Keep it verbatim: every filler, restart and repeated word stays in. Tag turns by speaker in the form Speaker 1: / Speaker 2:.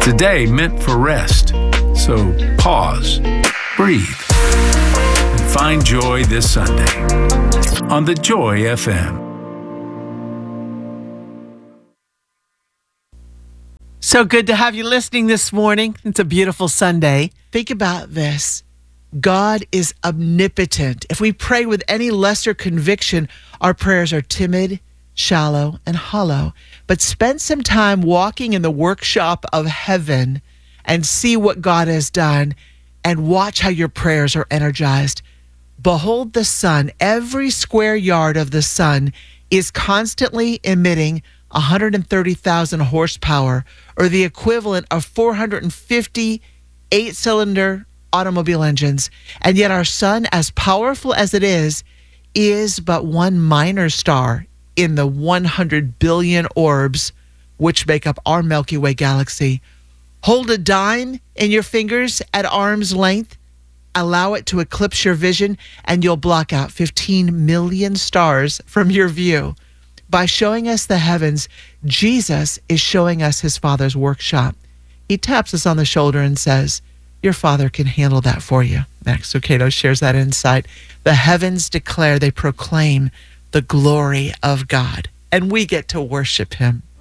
Speaker 1: It's a day meant for rest. So pause, breathe, and find joy this Sunday on The Joy F M.
Speaker 2: So good to have you listening this morning. It's a beautiful Sunday. Think about this. God is omnipotent. If we pray with any lesser conviction, our prayers are timid, shallow, and hollow. But spend some time walking in the workshop of heaven and see what God has done and watch how your prayers are energized. Behold the sun. Every square yard of the sun is constantly emitting one hundred thirty thousand horsepower, or the equivalent of four hundred fifty eight-cylinder automobile engines. And yet our sun, as powerful as it is, is but one minor star in the one hundred billion orbs which make up our Milky Way galaxy. Hold a dime in your fingers at arm's length, allow it to eclipse your vision, and you'll block out fifteen million stars from your view. By showing us the heavens, Jesus is showing us his Father's workshop. He taps us on the shoulder and says, your Father can handle that for you. Max Lucado shares that insight. The heavens declare, they proclaim the glory of God, and we get to worship him.